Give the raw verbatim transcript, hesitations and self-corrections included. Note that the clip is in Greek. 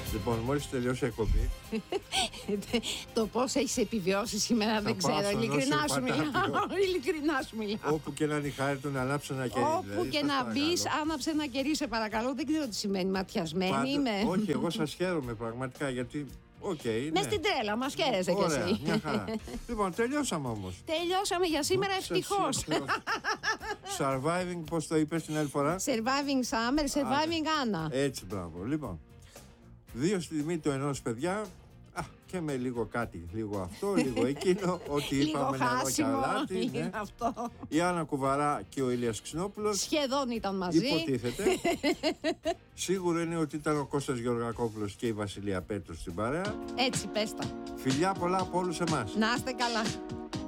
Λοιπόν, μόλις τελειώσει η εκπομπή. Το πώς έχεις επιβιώσει σήμερα δεν ξέρω. Ειλικρινά σου μιλάω. Ειλικρινά σου μιλάω. Όπου και να είναι η χάρη του να ανάψει ένα κερί. Όπου δηλαδή, και να μπεις, άναψε ένα κερί, σε παρακαλώ. Δεν ξέρω τι σημαίνει. Ματιασμένη Πάντω, είμαι. όχι, εγώ σας χαίρομαι πραγματικά γιατί. Okay, μες ναι. στην τρέλα, μας χαίρεσαι κι Ωραία, εσύ. μια χαρά. Λοιπόν, τελειώσαμε όμως. Τελειώσαμε για σήμερα, ευτυχώς. Surviving, πώς το είπες την άλλη φορά? Surviving summer, surviving Anna. Έτσι, μπράβο. Λοιπόν, δύο στη τιμή του ενός, παιδιά. Α, και με λίγο κάτι, λίγο αυτό, λίγο εκείνο. Ό,τι είπαμε νερό και αλάτι. Ναι. Αυτό. Η Άννα Κουβαρά και ο Ηλίας Ξινόπουλος. Σχεδόν ήταν μαζί. Υποτίθεται. Σίγουρο είναι ότι ήταν ο Κώστας Γεωργακόπουλος και η Βασιλεία Πέτρου στην παρέα. Έτσι, πες τα. Φιλιά πολλά από όλους εμάς. Να είστε καλά.